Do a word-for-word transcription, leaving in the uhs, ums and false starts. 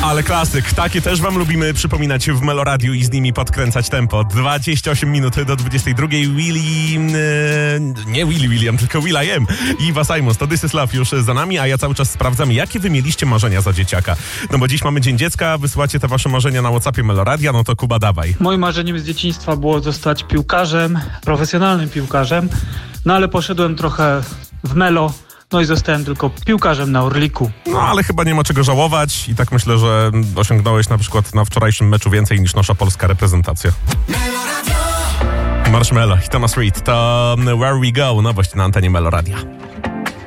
Ale klasyk. Takie też wam lubimy przypominać w Meloradiu i z nimi podkręcać tempo. dwadzieścia osiem minut do dwudziestej drugiej. Willy... E, nie Willy William, tylko Will I Am i Eva Simons. To This Is Love już za nami, a ja cały czas sprawdzam, jakie wy mieliście marzenia za dzieciaka. No bo dziś mamy Dzień Dziecka, wysyłacie te wasze marzenia na WhatsAppie Meloradia, no to Kuba, dawaj. Moim marzeniem z dzieciństwa było zostać piłkarzem, profesjonalnym piłkarzem, no ale poszedłem trochę w melo, no i zostałem tylko piłkarzem na Orliku. No ale chyba nie ma czego żałować i tak myślę, że osiągnąłeś na przykład na wczorajszym meczu więcej niż nasza polska reprezentacja. Marshmello i Thomas Reid to Where We Go, nowość na antenie Meloradia.